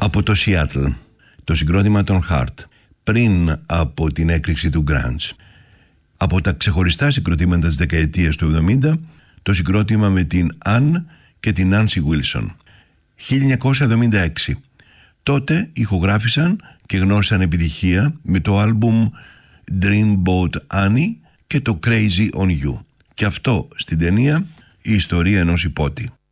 Από το Seattle, το συγκρότημα των Heart, πριν από την έκρηξη του grunge. Από τα ξεχωριστά συγκροτήματα της δεκαετίας του 70, το συγκρότημα με την Ann και την Nancy Wilson. 1976. Τότε ηχογράφησαν και γνώρισαν επιτυχία με το άλμπουμ Dreamboat Annie και το Crazy on You. Και αυτό στην ταινία «Η ιστορία ενός υπότη».